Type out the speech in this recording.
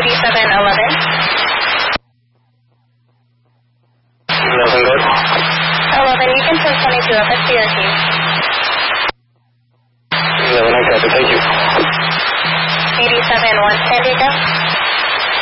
8711. 11 good. 11, you can send 22 up at Syracuse. 11, I got it. Thank you. 87, 1 San Diego.